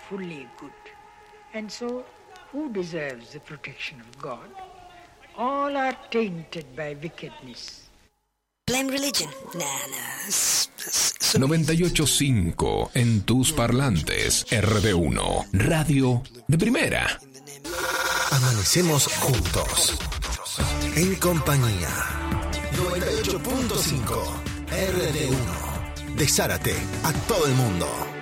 fully good. And so, who deserves the protection of God? All are tainted by wickedness. Blame religion. Nah. 98.5 en tus parlantes. RD1, radio de primera. Amanecemos juntos. En compañía. 98.5 RD1. De Zárate a todo el mundo.